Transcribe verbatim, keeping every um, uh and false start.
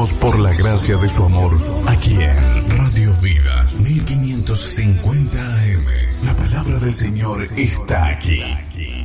pedimos por la gracia de su amor, aquí en Radio Vida mil quinientos cincuenta A M. La palabra del Señor está aquí.